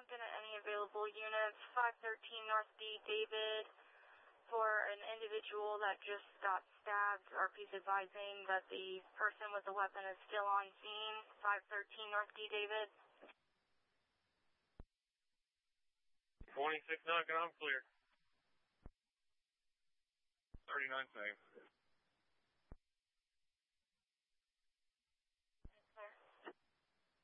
Compton at any available units. 513 North D. David for an individual that just got stabbed. RP's advising that the person with the weapon is still on scene. 513 North D. David. 26 knocking, I'm clear. 39 same.